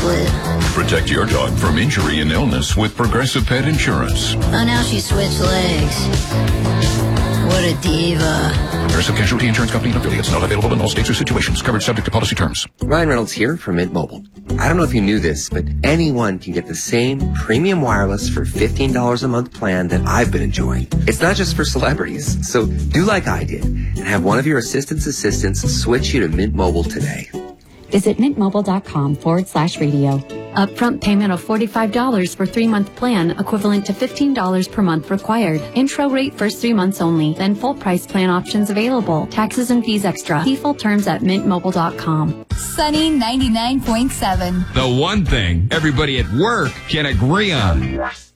split. Protect your dog from injury and illness with Progressive Pet Insurance. Oh, now she switched legs. What a diva. Progressive Casualty Insurance Company and affiliates. Not available in all states or situations. Covered subject to policy terms. Ryan Reynolds here from Mint Mobile. I don't know if you knew this, but anyone can get the same premium wireless for $15 a month plan that I've been enjoying. It's not just for celebrities. So do like I did and have one of your assistants switch you to Mint Mobile today. Visit mintmobile.com/radio. Upfront payment of $45 for 3-month plan, equivalent to $15 per month required. Intro rate first 3 months only, then full price plan options available. Taxes and fees extra. See full terms at mintmobile.com. Sunny 99.7. The one thing everybody at work can agree on.